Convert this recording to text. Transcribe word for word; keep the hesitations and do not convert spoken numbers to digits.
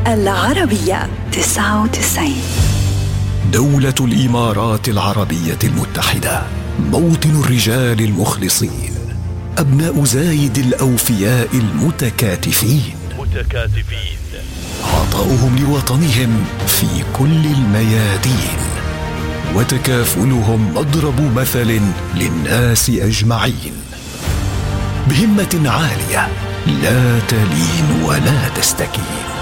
العربية تسعة وتسعين. دولة الإمارات العربية المتحدة، موطن الرجال المخلصين، أبناء زايد الأوفياء المتكاتفين متكاتفين عطاؤهم لوطنهم في كل الميادين، وتكافلهم مضرب مثل للناس أجمعين، بهمة عالية لا تلين ولا تستكين.